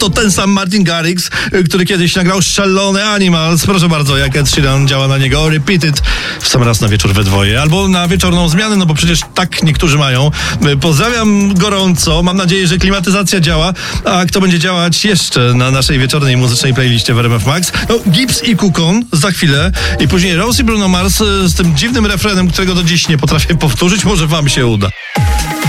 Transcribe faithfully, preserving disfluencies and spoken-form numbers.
to ten sam Martin Garrix, który kiedyś nagrał szalony Animals. Proszę bardzo, jak Ed Sheeran działa na niego. Repeat it w sam raz na wieczór we dwoje. Albo na wieczorną zmianę, no bo przecież tak niektórzy mają. Pozdrawiam gorąco. Mam nadzieję, że klimatyzacja działa. A kto będzie działać jeszcze na naszej wieczornej muzycznej playliście w R M F Max? No, Gibbs i Kukon za chwilę. I później Rose i Bruno Mars z tym dziwnym refrenem, którego do dziś nie potrafię powtórzyć. Może wam się uda.